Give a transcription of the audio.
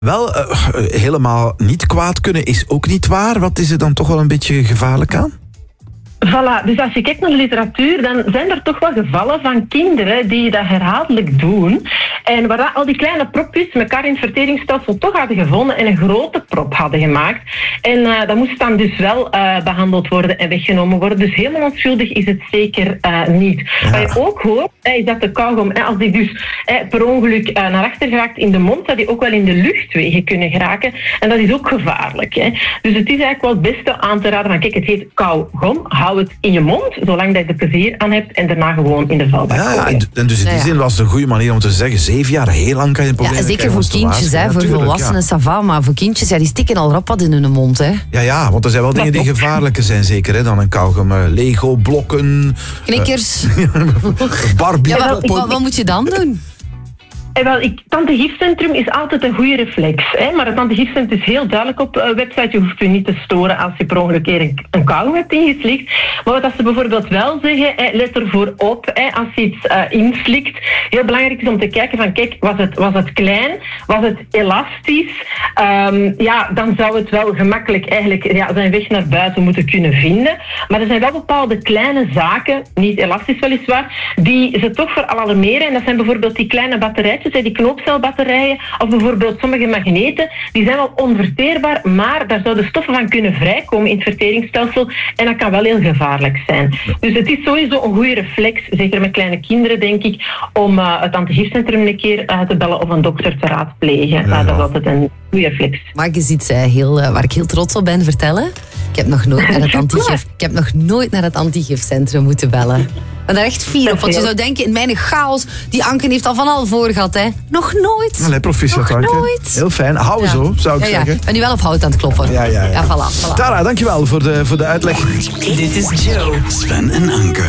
Wel, helemaal niet kwaad kunnen is ook niet waar. Wat is er dan toch wel een beetje gevaarlijk aan? Voilà, dus als je kijkt naar de literatuur, dan zijn er toch wel gevallen van kinderen die dat herhaaldelijk doen. En waar dat al die kleine propjes elkaar in het verteringsstelsel toch hadden gevonden en een grote prop hadden gemaakt. En dat moest dan dus wel behandeld worden en weggenomen worden. Dus helemaal onschuldig is het zeker niet. Ja. Wat je ook hoort, is dat de kauwgom, als die dus per ongeluk naar achter geraakt in de mond, dat die ook wel in de luchtwegen kunnen geraken. En dat is ook gevaarlijk. Hè. Dus het is eigenlijk wel het beste aan te raden van, kijk, het heet kauwgom, hou het in je mond, zolang dat je er plezier aan hebt en daarna gewoon in de vuilbak gooien. En dus in die zin was het een goede manier om te zeggen, 7 jaar, heel lang kan je problemen krijgen. Ja, zeker voor kindjes, voor volwassenen, ça va, maar voor kindjes, die stikken al rap wat in hun mond. Hè. Ja, want er zijn wel dingen die gevaarlijker zijn, zeker, hè, dan een kauwgom. Lego-blokken. Knikkers. Barbie. Ja, wat moet je dan doen? Tante Gifcentrum is altijd een goede reflex. Hè? Maar het Tante Gifcentrum is heel duidelijk op de website. Je hoeft je niet te storen als je per ongeluk een kauwgom hebt ingeslikt. Maar wat ze bijvoorbeeld wel zeggen, let ervoor op als je iets inslikt. Heel belangrijk is om te kijken van, kijk, was het klein? Was het elastisch? Dan zou het wel gemakkelijk eigenlijk zijn weg naar buiten moeten kunnen vinden. Maar er zijn wel bepaalde kleine zaken, niet elastisch weliswaar, die ze toch veralarmeren. En dat zijn bijvoorbeeld die kleine batterijen, die knoopcelbatterijen, of bijvoorbeeld sommige magneten, die zijn wel onverteerbaar, maar daar zouden stoffen van kunnen vrijkomen in het verteringsstelsel en dat kan wel heel gevaarlijk zijn. Dus het is sowieso een goede reflex, zeker met kleine kinderen, denk ik, om het antigifcentrum een keer te bellen of een dokter te raadplegen. Dat is altijd een goede reflex. Mag ik eens iets waar ik heel trots op ben vertellen? Ik heb nog nooit naar het antigifcentrum moeten bellen. Ik ben daar echt fier op, want je zou denken, in mijn chaos, die Anke heeft al van al voor gehad, hè. Nog nooit. Allee, proficiat, nog Anke. nooit. Heel fijn. Hou zo, zou ik zeggen. Ik ben nu wel op hout aan het kloppen. Ja, voilà. Tara, dankjewel voor de uitleg. Dit is Joe, Sven en Anke.